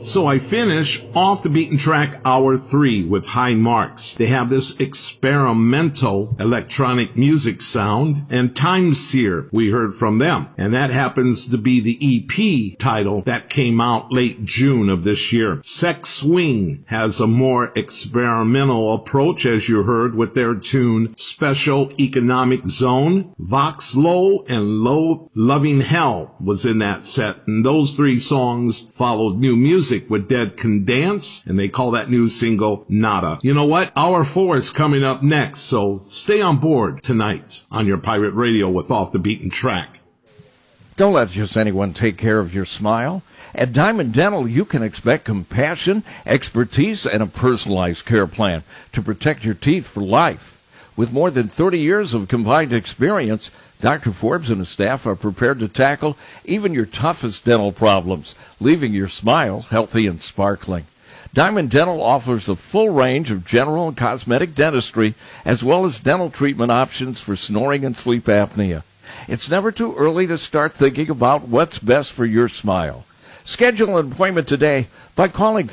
So I finish off the beaten track hour 3 with High Marks. They have this experimental electronic music sound, and Time Seer, we heard from them. And that happens to be the EP title that came out late June of this year. Sex Swing has a more experimental approach, as you heard, with their tune Special Economic Zone. Vox Low and Low Loving Hell was in that set, and those 3 songs followed new music with Dead Can Dance, and they call that new single Nada. You know what? Hour 4 is coming up next, so stay on board tonight on your pirate radio with Off the Beaten Track. Don't let just anyone take care of your smile. At Diamond Dental, you can expect compassion, expertise, and a personalized care plan to protect your teeth for life. With more than 30 years of combined experience, Dr. Forbes and his staff are prepared to tackle even your toughest dental problems, leaving your smile healthy and sparkling. Diamond Dental offers a full range of general and cosmetic dentistry, as well as dental treatment options for snoring and sleep apnea. It's never too early to start thinking about what's best for your smile. Schedule an appointment today by calling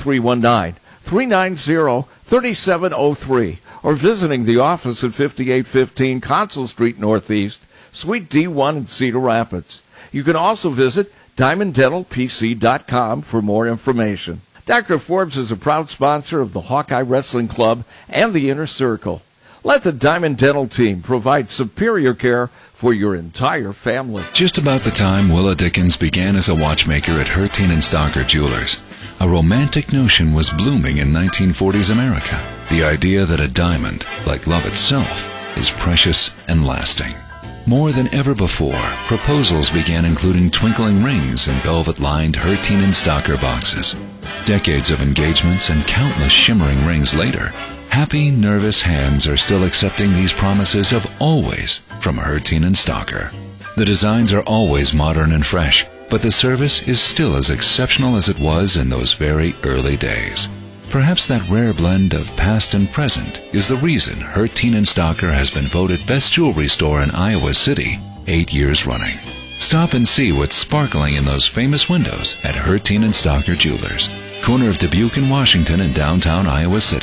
319-390-3703 or visiting the office at 5815 Consul Street Northeast, Suite D1 in Cedar Rapids. You can also visit DiamondDentalPC.com for more information. Dr. Forbes is a proud sponsor of the Hawkeye Wrestling Club and the Inner Circle. Let the Diamond Dental team provide superior care for your entire family. Just about the time Willa Dickens began as a watchmaker at Herteen and Stocker Jewelers, a romantic notion was blooming in 1940s America. The idea that a diamond, like love itself, is precious and lasting. More than ever before, proposals began including twinkling rings and velvet-lined Herteen and Stocker boxes. Decades of engagements and countless shimmering rings later, happy, nervous hands are still accepting these promises of always from Herteen and Stocker. The designs are always modern and fresh, but the service is still as exceptional as it was in those very early days. Perhaps that rare blend of past and present is the reason Herteen and Stocker has been voted best jewelry store in Iowa City 8 years running. Stop and see what's sparkling in those famous windows at Herteen and Stocker Jewelers, corner of Dubuque and Washington in downtown Iowa City.